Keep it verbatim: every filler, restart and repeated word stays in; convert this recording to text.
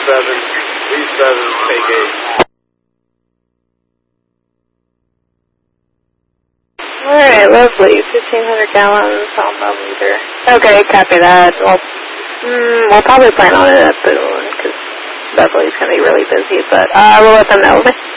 seven, V seven, take eight. Alright, lovely. fifteen hundred gallons on the meter. Okay, copy that. Well, mm, we'll probably plan on it at Boone, because Beverly's going to be really busy, but uh, we'll let them know.